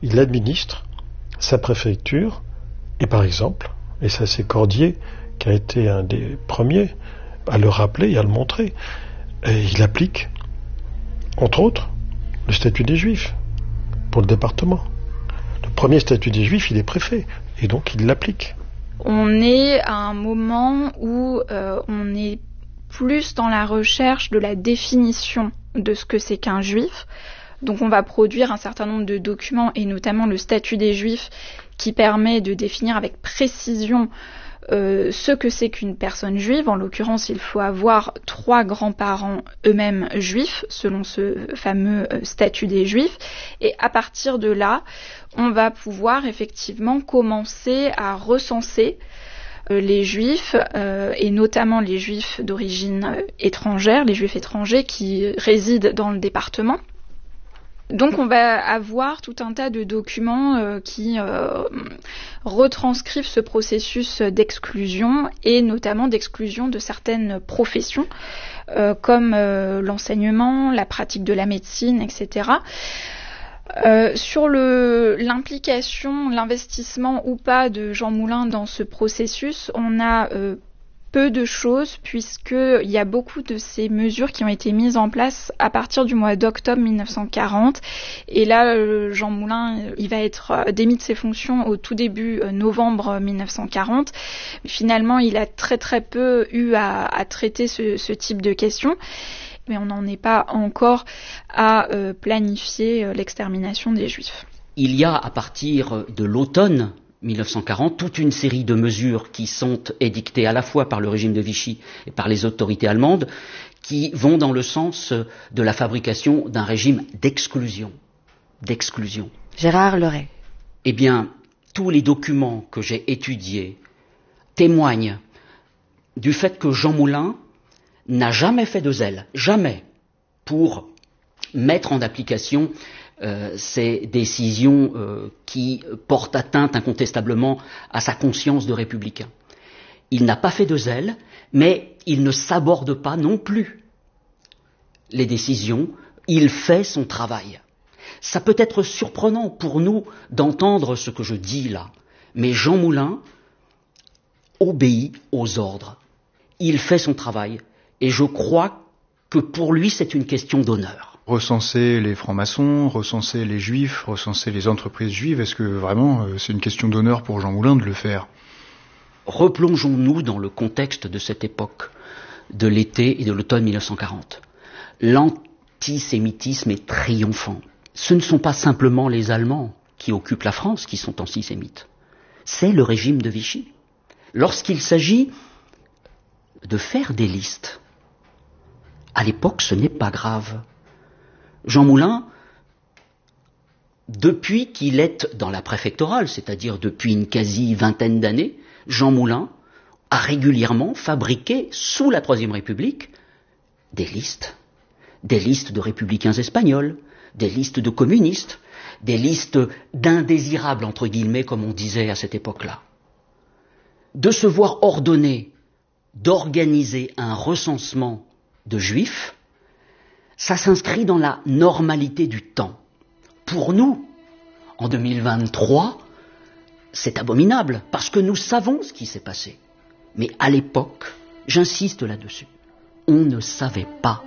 il administre sa préfecture, et par exemple, et ça c'est Cordier qui a été un des premiers à le rappeler et à le montrer, et il applique, entre autres, le statut des Juifs pour le département. Le premier statut des Juifs, il est préfet, et donc il l'applique. On est à un moment où on est plus dans la recherche de la définition de ce que c'est qu'un Juif. Donc on va produire un certain nombre de documents, et notamment le statut des Juifs, qui permet de définir avec précision ce que c'est qu'une personne juive. En l'occurrence, il faut avoir 3 grands-parents eux-mêmes juifs, selon ce fameux statut des Juifs. Et à partir de là, on va pouvoir effectivement commencer à recenser les Juifs, et notamment les Juifs d'origine étrangère, les Juifs étrangers qui résident dans le département. Donc on va avoir tout un tas de documents qui retranscrivent ce processus d'exclusion, et notamment d'exclusion de certaines professions comme l'enseignement, la pratique de la médecine, etc. Sur l'implication, l'investissement ou pas de Jean Moulin dans ce processus, on a peu de choses, puisqu'il y a beaucoup de ces mesures qui ont été mises en place à partir du mois d'octobre 1940. Et là, Jean Moulin, il va être démis de ses fonctions au tout début novembre 1940. Finalement, il a très très peu eu à traiter ce type de questions. Mais on n'en est pas encore à planifier l'extermination des Juifs. Il y a, à partir de l'automne 1940, toute une série de mesures qui sont édictées à la fois par le régime de Vichy et par les autorités allemandes, qui vont dans le sens de la fabrication d'un régime d'exclusion. Gérard Leray. Eh bien, tous les documents que j'ai étudiés témoignent du fait que Jean Moulin n'a jamais fait de zèle, jamais, pour mettre en application ces décisions qui portent atteinte incontestablement à sa conscience de républicain. Il n'a pas fait de zèle, mais il ne saborde pas non plus les décisions, il fait son travail. Ça peut être surprenant pour nous d'entendre ce que je dis là, mais Jean Moulin obéit aux ordres. Il fait son travail, et je crois que pour lui c'est une question d'honneur. Recenser les francs-maçons, recenser les juifs, recenser les entreprises juives, est-ce que vraiment c'est une question d'honneur pour Jean Moulin de le faire ? Replongeons-nous dans le contexte de cette époque, de l'été et de l'automne 1940. L'antisémitisme est triomphant. Ce ne sont pas simplement les Allemands qui occupent la France qui sont antisémites. C'est le régime de Vichy. Lorsqu'il s'agit de faire des listes, à l'époque ce n'est pas grave. Jean Moulin, depuis qu'il est dans la préfectorale, c'est-à-dire depuis une quasi-vingtaine d'années, Jean Moulin a régulièrement fabriqué, sous la Troisième République, des listes de républicains espagnols, des listes de communistes, des listes d'indésirables, entre guillemets, comme on disait à cette époque-là. De se voir ordonner d'organiser un recensement de juifs, ça s'inscrit dans la normalité du temps. Pour nous, en 2023, c'est abominable, parce que nous savons ce qui s'est passé. Mais à l'époque, j'insiste là-dessus, on ne savait pas.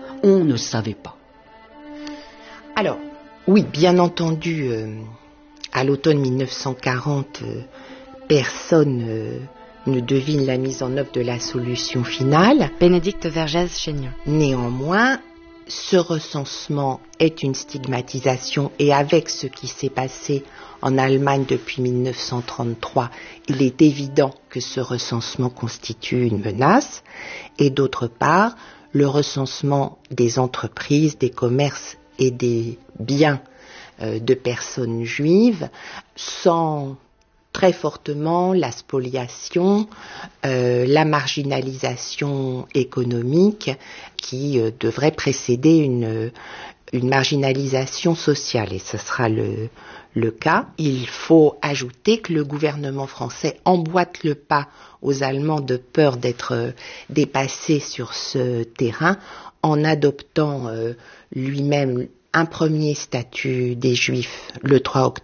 Alors, oui, bien entendu, à l'automne 1940, personne ne devine la mise en œuvre de la solution finale. Bénédicte Vergès-Chaignon. Néanmoins, ce recensement est une stigmatisation, et avec ce qui s'est passé en Allemagne depuis 1933, il est évident que ce recensement constitue une menace. Et d'autre part, le recensement des entreprises, des commerces et des biens de personnes juives sent très fortement la spoliation, la marginalisation économique qui devrait précéder une marginalisation sociale, et ce sera le cas. Il faut ajouter que le gouvernement français emboîte le pas aux Allemands de peur d'être dépassé sur ce terrain en adoptant lui-même un premier statut des Juifs le 3 octobre